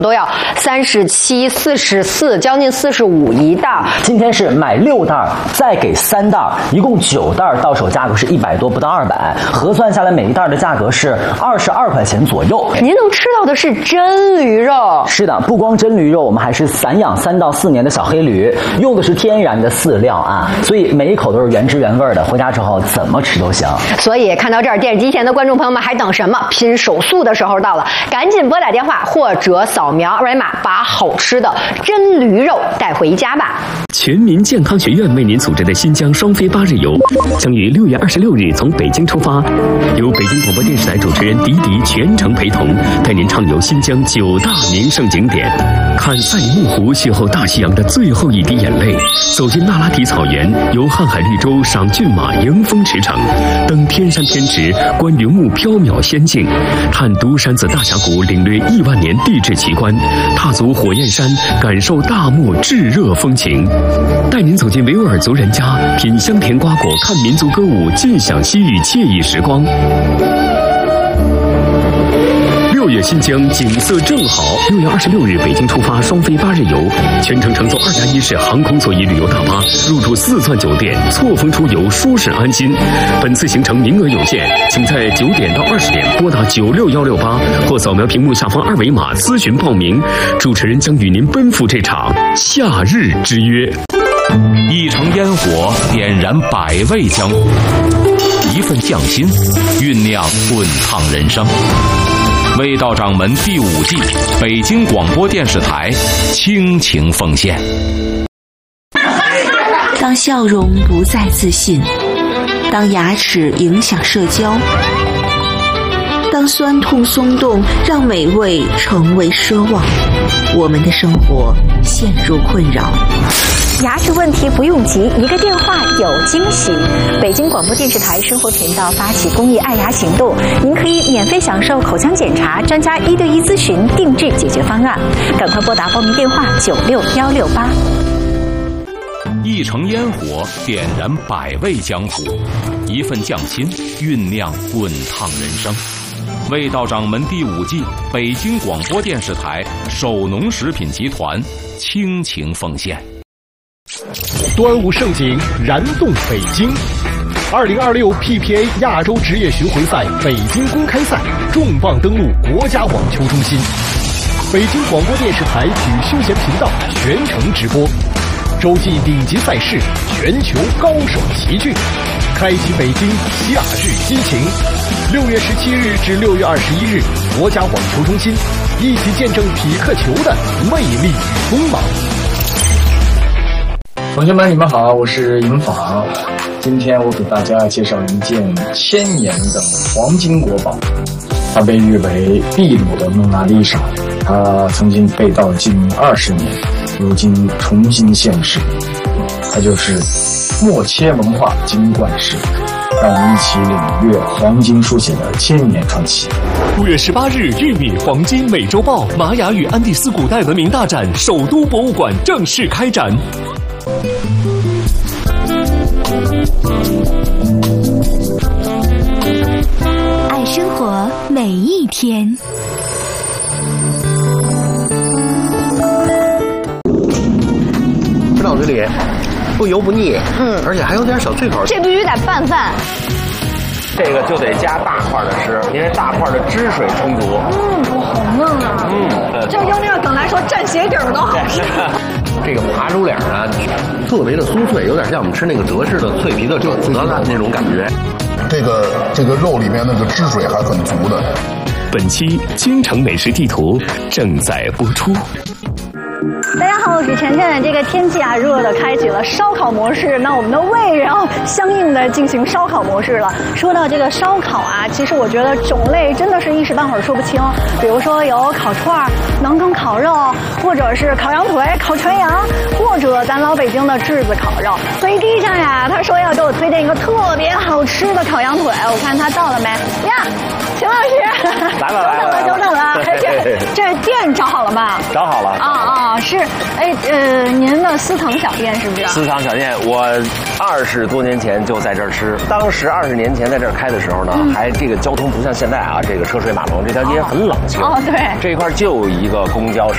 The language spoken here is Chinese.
都要37、44，将近45一袋。 今天是买6袋，再给3袋，一共9袋，到手价格是100多，不到200，核算下来每一袋的价格是22块钱左右。 您能吃到的是真驴肉。 是的，不光真驴肉，我们还是散养3到4年的小黑驴，用的是天然的饲料啊，所以每一口都是原汁原味的，回家之后怎么吃都行。 所以看到这儿，电视机前的观众朋友们还等什么？拼手速的时候到了，赶紧拨打电话或者扫描二维码，把好吃的真驴肉带回家吧。 全民健康学院为您组织的新疆双飞8日游，将于6月26日从北京出发，由北京广播电视台主持人迪迪全程陪同，带您畅游新疆9大名胜景点，看赛里木湖邂逅大西洋的最后一滴眼泪，走进那拉提草原，游瀚海绿洲，赏骏马，迎风驰骋，登天山天池，观云雾缥缈仙境，探独山子大峡谷，领略1万年地质奇观，踏足火焰山，感受大漠炙热风情，带您走进维吾尔族人家，品香甜瓜果，看民族歌舞，尽享西域惬意时光。6月新疆景色正好，6月26日北京出发双飞8日游，全程乘坐2+1式航空座椅旅游大巴，入住4钻酒店，错峰出游，舒适安心。本次行程名额有限，请在9点到20点拨打96168或扫描屏幕下方二维码咨询报名。主持人将与您奔赴这场夏日之约。 一城烟火点燃百味江湖，一份匠心酝酿滚烫人生。味道掌门第5季，北京广播电视台倾情奉献。 当笑容不再自信，当牙齿影响社交，当酸痛松动让美味成为奢望，我们的生活陷入困扰。 牙齿问题不用急，一个电话有惊喜。北京广播电视台生活频道发起公益爱牙行动，您可以免费享受口腔检查、专家1对1咨询、定制解决方案。赶快拨打报名电话96168。 一城烟火点燃百味江湖，一份匠心酝酿滚烫人生。味道掌门第5季，北京广播电视台首农食品集团倾情奉献。 端午盛景燃动北京，2026 PPA 亚洲职业巡回赛北京公开赛重磅登陆国家网球中心，北京广播电视台体育休闲频道全程直播，洲际顶级赛事，全球高手齐聚，开启北京夏日激情。6月17日至6月21日，国家网球中心，一起见证匹克球的魅力与锋芒。 同学们，你们好，我是尹昉。今天我给大家介绍一件1000年的黄金国宝，它被誉为秘鲁的蒙娜丽莎，它曾经被盗近20年，如今重新现世。它就是默切文化金冠石，让我们一起领略黄金书写的1000年传奇。 5月18日，玉米黄金美洲豹玛雅与安第斯古代文明大展首都博物馆正式开展。 爱生活每一天。 吃到嘴里不油不腻，而且还有点小脆口。 这必须得拌饭。 这个就得加大块的吃，因为大块的汁水充足。 好嫩啊！这用那个梗来说，蘸鞋底儿都好吃。 这个扒猪脸啊，特别的酥脆，有点像我们吃那个德式的脆皮的肘子的那种感觉。 这个肉里面那个汁水还很足的。 本期京城美食地图正在播出。 大家好，我是晨晨。这个天气啊热的，开启了烧烤模式，那我们的胃也要相应的进行烧烤模式了。说到这个烧烤啊，其实我觉得种类真的是一时半会儿说不清。比如说有烤串、能羹烤肉，或者是烤羊腿、烤全羊，或者咱老北京的炙子烤肉。飞机上呀，他说要给我推荐一个特别好吃的烤羊腿，我看他到了没呀？秦老师，久等了。这店找好了吗？ 找好了啊，是，您的私藏小店是不是？ 私藏小店，我20多年前就在这儿吃。当时20年前在这儿开的时候呢，还这个交通不像现在啊，这个车水马龙，这条街很冷清。 对， 这一块就一个公交